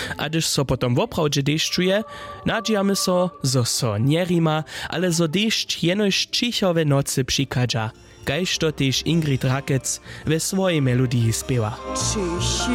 A gdyż so potom woprawdźe dešćuje, nadźijamy so njerima, ale zo dešć jenož čichowe nocy přichadža, kajž to tež Ingrid Rakec we swojej melodii spěwa.